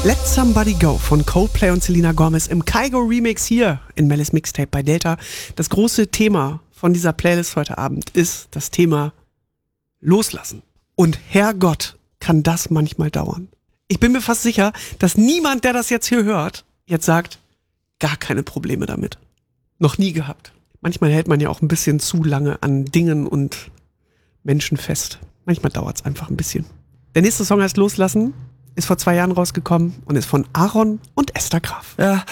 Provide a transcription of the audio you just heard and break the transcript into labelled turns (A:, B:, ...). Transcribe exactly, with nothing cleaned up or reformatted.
A: Let Somebody Go von Coldplay und Selena Gomez im Kygo Remix hier in Mellis Mixtape bei Delta. Das große Thema von dieser Playlist heute Abend ist das Thema Loslassen. Und Herrgott, kann das manchmal dauern. Ich bin mir fast sicher, dass niemand, der das jetzt hier hört, jetzt sagt, gar keine Probleme damit. Noch nie gehabt. Manchmal hält man ja auch ein bisschen zu lange an Dingen und Menschen fest. Manchmal dauert es einfach ein bisschen. Der nächste Song heißt Loslassen. Ist vor zwei Jahren rausgekommen und ist von Aaron und Esther Graf.
B: Ja,